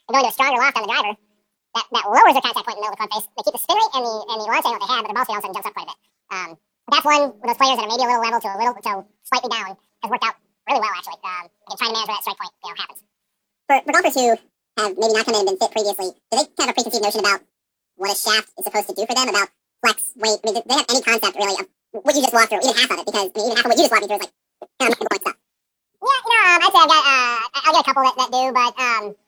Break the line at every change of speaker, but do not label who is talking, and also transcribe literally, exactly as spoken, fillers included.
they go into a stronger loft on the driver that, that lowers their contact point in the middle of the front face. They keep the spin rate and the and the launch angle they have, but their ball speed all of a sudden jumps up quite a bit. Um, that's one of those players that are maybe a little level to a little to slightly down has worked out really well actually. Um, again, trying to manage where that strike point you know happens. For, for golfers who have maybe not come in and been fit previously, do they kind of have a preconceived notion about what a shaft is supposed to do for them, about flex, weight? I mean, do they have any concept really of what you just walked through, even half of it? Because I mean, even half of what you just walked me through is like kind of mind-blowing stuff. Yeah, you know, um, I'd say I've got uh, I'll get a couple that, that do, but um,